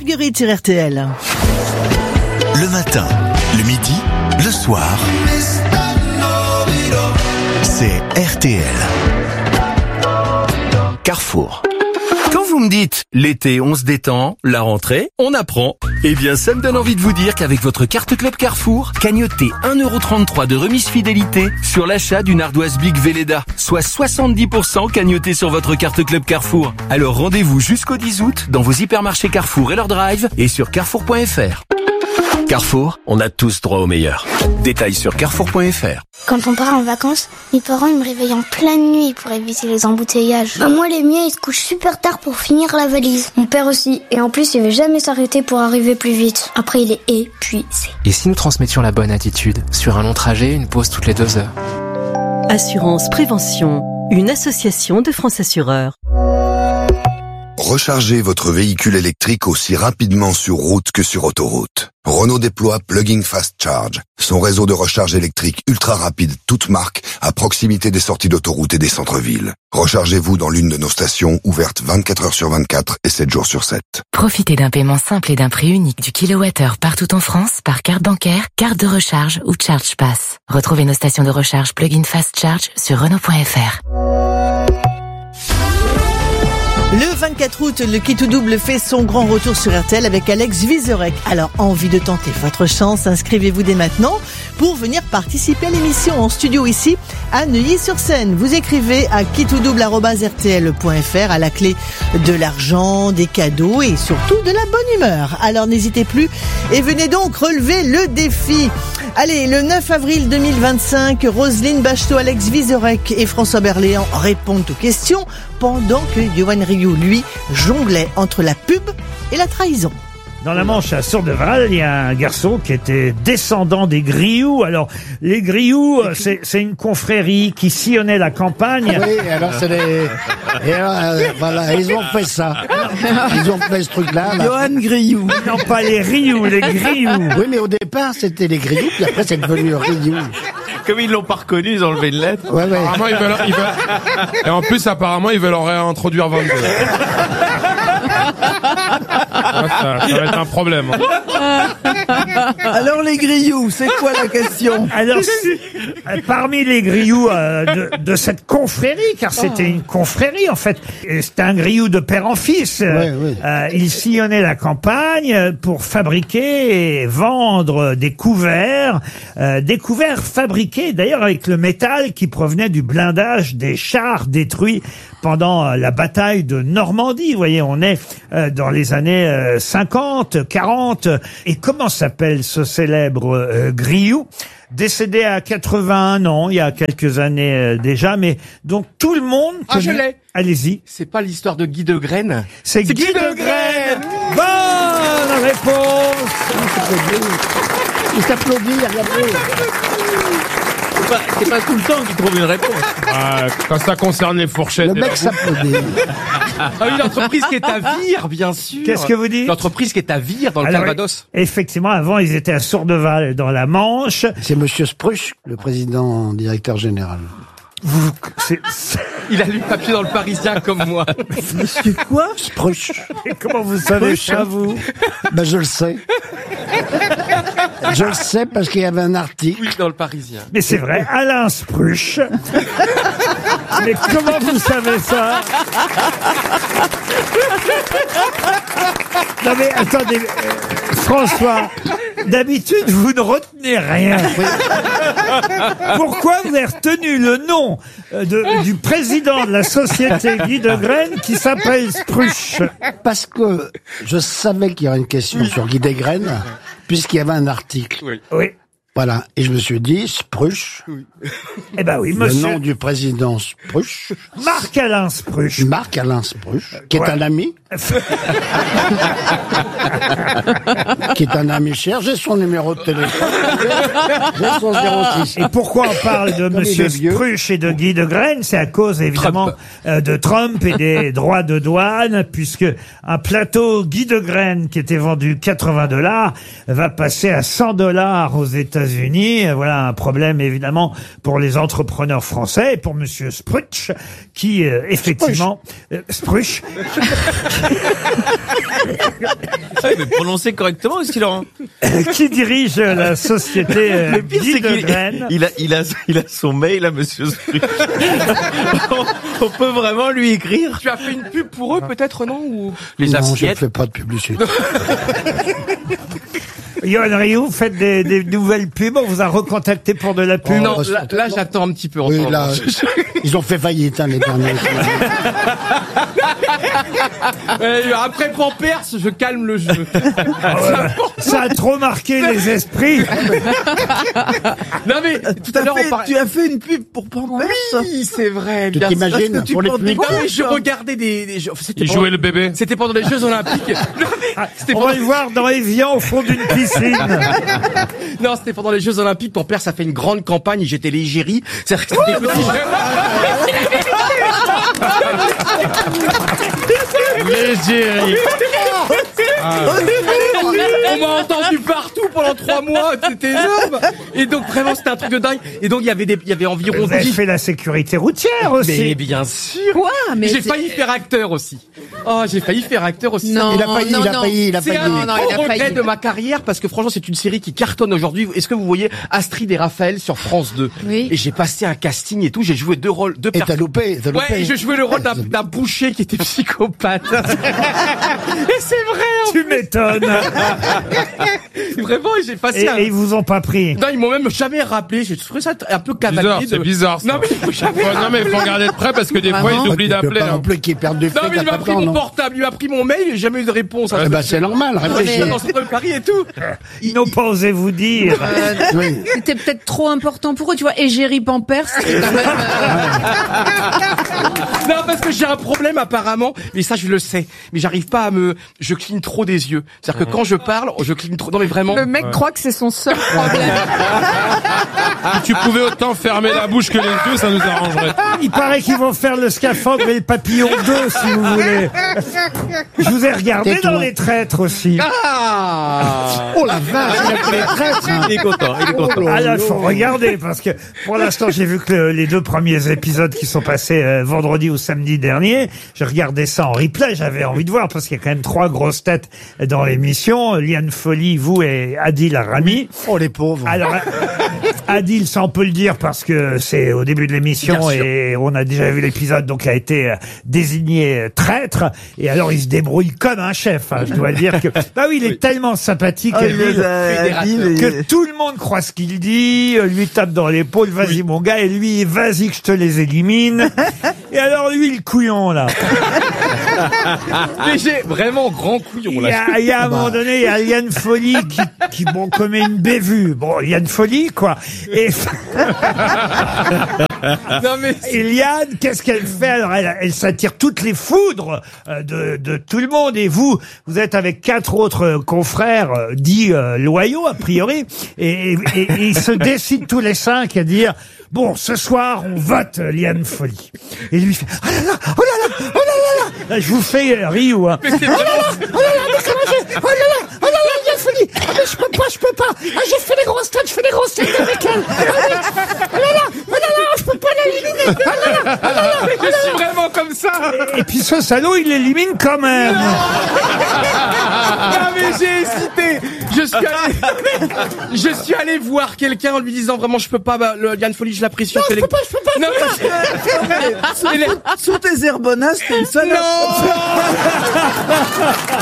Marguerite sur RTL. Le matin, le midi, le soir, c'est RTL. Carrefour. Quand vous me dites l'été on se détend, la rentrée on apprend, eh bien ça me donne envie de vous dire qu'avec votre carte Club Carrefour, cagnotez 1,33€ de remise fidélité sur l'achat d'une ardoise Big Velleda, soit 70% cagnoté sur votre carte Club Carrefour. Alors rendez-vous jusqu'au 10 août dans vos hypermarchés Carrefour et leur drive et sur carrefour.fr. Carrefour, on a tous droit au meilleur. Détails sur carrefour.fr. Quand on part en vacances, mes parents ils me réveillent en pleine nuit pour éviter les embouteillages. Moi, les miens, ils se couchent super tard pour finir la valise. Mon père aussi. Et en plus, il veut jamais s'arrêter pour arriver plus vite. Après, il est épuisé. Et si nous transmettions la bonne attitude? Sur un long trajet, une pause toutes les 2 heures. Assurance Prévention, une association de France Assureurs. Rechargez votre véhicule électrique aussi rapidement sur route que sur autoroute. Renault déploie Plug-in Fast Charge, son réseau de recharge électrique ultra rapide toute marque à proximité des sorties d'autoroute et des centres-villes. Rechargez-vous dans l'une de nos stations ouvertes 24 heures sur 24 et 7 jours sur 7. Profitez d'un paiement simple et d'un prix unique du kilowattheure partout en France par carte bancaire, carte de recharge ou Charge Pass. Retrouvez nos stations de recharge Plug-in Fast Charge sur Renault.fr. Le 24 août, le Qui tout double fait son grand retour sur RTL avec Alex Vizorek. Alors, envie de tenter votre chance, inscrivez-vous dès maintenant pour venir participer à l'émission en studio ici à Neuilly-sur-Seine. Vous écrivez à quittouxdouble@rtl.fr à la clé de l'argent, des cadeaux et surtout de la bonne humeur. Alors, n'hésitez plus et venez donc relever le défi. Allez, le 9 avril 2025, Roselyne Bachelot, Alex Vizorek et François Berléand répondent aux questions pendant que Yoann Rioux, lui, jonglait entre la pub et la trahison. Dans la Manche, à Sourdeval, il y a un garçon qui était descendant des Grioux. Alors, les Grioux, c'est une confrérie qui sillonnait la campagne. Oui, alors c'est les... Et alors, voilà, ils ont fait ça. Ils ont fait ce truc-là. Johan Grioux. Non, pas les Rioux, les Grioux. Oui, mais au départ, c'était les Grioux, puis après, c'est devenu Rioux. Comme ils l'ont pas reconnu, ils ont enlevé une lettre. Ouais, ouais. Apparemment, ils veulent... Et en plus, apparemment, ils veulent en réintroduire 22. Ça va être un problème. Alors les Grioux, c'est quoi la question? Alors, parmi les Grioux de cette confrérie, car c'était une confrérie en fait, c'était un Grioux de père en fils. Il sillonnait la campagne pour fabriquer et vendre des couverts fabriqués d'ailleurs avec le métal qui provenait du blindage des chars détruits pendant la bataille de Normandie. Vous voyez, on est dans les années 50, 40. Et comment s'appelle ce célèbre Grioux, décédé à 81 ans, il y a quelques années déjà, mais donc tout le monde connaît... je l'ai. Allez-y. C'est pas l'histoire de Guy de Graine? C'est Guy de Graine. Bonne réponse. Il s'applaudit, regardez. C'est pas tout le temps qu'il trouve une réponse. Quand ça concerne les fourchettes... Le mec s'applaudit. Ah oui, l'entreprise qui est à Vire, bien sûr. Qu'est-ce que vous dites? L'entreprise qui est à Vire, dans le Calvados. Effectivement, avant, ils étaient à Sourdeval, dans la Manche. C'est monsieur Spruch, le président directeur général. Il a lu le papier dans le Parisien comme moi. Monsieur quoi? Spruch. Et comment vous savez ça, vous? Ben, je le sais. Je le sais parce qu'il y avait un article. Oui, dans le Parisien. Mais c'est vrai, Alain Spruch. Mais comment vous savez ça? Non mais attendez, François, d'habitude vous ne retenez rien. Pourquoi vous avez retenu le nom du président de la société Guy de Graine qui s'appelle Spruch? Parce que je savais qu'il y aurait une question sur Guy de Graine, puisqu'il y avait un article. Oui. Voilà. Et je me suis dit, Spruch. Eh ben oui, le monsieur. nom du président Spruch. Marc-Alain Spruch. Marc-Alain Spruch, qui est un ami. Qui est un ami cher. J'ai son numéro de téléphone. J'ai son 06. Et pourquoi on parle de monsieur Spruch et de Guy de Graine? C'est à cause, évidemment, de Trump et des droits de douane, puisque un plateau Guy de Graine qui était vendu $80 va passer à $100 aux États-Unis. États-Unis. Voilà un problème évidemment pour les entrepreneurs français et pour Monsieur Spruch qui effectivement Spruch. Mais prononcez correctement aussi, Laurent. Qui dirige la société Le pire, c'est Bilderberg. il a son mail à Monsieur Spruch. on peut vraiment lui écrire. Tu as fait une pub pour eux, peut-être, non? Ou... Les Non, je assiettes. fais pas de publicité. Yoann Rioux, vous faites des nouvelles pubs, on vous a recontacté pour de la pub. Non, là j'attends un petit peu. Oui, là, ils ont fait faillite, les derniers. Après Pampers, je calme le jeu. Ça a trop marqué les esprits. Non mais tout à l'heure on parlait. Tu as fait une pub pour Pampers? Oui, c'est vrai. Tu bien sûr. t'imagines, pour les plus Non mais je regardais des c'était Il pendant- jouait le bébé. C'était pendant les Jeux Olympiques. C'était On pendant... va le voir dans Evian au fond d'une piscine. Non, c'était pendant les Jeux Olympiques. Pampers a fait une grande campagne. J'étais l'égérie. C'est-à-dire que c'était petit. Légérie. On m'a entendu partout pendant 3 mois, c'était énorme. Et donc vraiment c'était un truc de dingue. Et donc il y avait environ Vous avez 10. fait la sécurité routière aussi. Mais bien sûr. Quoi? Mais J'ai c'est- failli faire acteur aussi. Oh, j'ai failli faire acteur aussi. Non, Il a failli, non, il a non. failli, il a C'est failli. un Non, il a gros regret failli. de ma carrière parce que franchement c'est une série qui cartonne aujourd'hui. Est-ce que vous voyez Astrid et Raphaël sur France 2? Oui. Et j'ai passé un casting et tout. J'ai joué deux Et t'as loupé, t'as loupé. Ouais, et je jouais le rôle d'un boucher qui était psychopathe. Et c'est vrai. Tu m'étonnes. Vraiment, et j'ai passé Et, un... et ils vous ont pas pris. Non, ils m'ont même jamais rappelé. J'ai trouvé ça un peu cavalier. C'est bizarre. Ça. Non, mais il faut jamais. Non, mais il faut regarder de près parce que des fois, Vraiment ils oublient Tu peux d'appeler. pas hein. non plus qu'ils perdent du Non, fric mais à il m'a ta pris temps, mon non. portable, il m'a pris mon mail, j'ai jamais eu de réponse. Eh ben, c'est normal, réfléchis. Dans ce Paris et tout. Ils n'ont pas osé vous dire. Oui. C'était peut-être trop important pour eux, tu vois. Égérie Pampers, c'est quand même. Non, parce que j'ai un problème apparemment, mais ça je le sais. Mais j'arrive pas je cligne trop des yeux. C'est-à-dire que quand je parle, je cligne trop. Non mais vraiment. Le mec croit que c'est son seul problème. Si tu pouvais autant fermer la bouche que les yeux, ça nous arrangerait. Il paraît qu'ils vont faire le scaphandre et le papillon 2, si vous voulez. Je vous ai regardé Tais-toi. dans Les Traîtres aussi. Ah. Oh la vache, il a fait les traîtres. Il est content, il est content. Ah là, il faut regarder, parce que pour l'instant, j'ai vu que les 2 premiers épisodes qui sont passés vendredi ou samedi dernier, j'ai regardé ça en replay, j'avais envie de voir, parce qu'il y a quand même 3 grosses têtes dans l'émission, Liane Folly, vous et Adil Rami. Oh les pauvres. Alors, Adil, ça on peut le dire parce que c'est au début de l'émission Bien sûr. et on a déjà vu l'épisode, donc a été désigné traître. Et alors il se débrouille comme un chef, hein, je dois dire que... Bah oui, il est tellement sympathique, Ah, Adil, que tout le monde croit ce qu'il dit, lui tape dans l'épaule, vas-y mon gars, et lui, vas-y que je te les élimine. Et alors lui, le couillon là. Mais j'ai vraiment grand couillon Il y là. a, à un moment donné, il y a Liane Folly qui bon, commet une bévue. Bon, Liane Folly, quoi. Et, Non mais et Liane, qu'est-ce qu'elle fait? Alors, elle s'attire toutes les foudres de tout le monde. Et vous êtes avec 4 autres confrères dits loyaux, a priori. Et ils se décident tous les 5 à dire... Bon, ce soir, on vote Liane Folly. Et lui fait, oh là là, oh là là, oh là là là. Là, je vous fais Rioux, hein. mais c'est vraiment... Oh là là, mais comment je... Oh là là, Liane Folly. Ah, mais je peux pas. Ah, j'ai fait des grosses têtes avec elle. Oh là là, je peux pas l'éliminer. Oh là là, oh là là. Mais je suis vraiment comme ça. Et puis ce salaud, il l'élimine quand même. Non mais j'ai hésité. Je suis allé voir quelqu'un en lui disant vraiment je peux pas. Liane Folly, je l'apprécie. Non, je peux pas. Non, Sous tes airbonnasses, t'es une salope. non.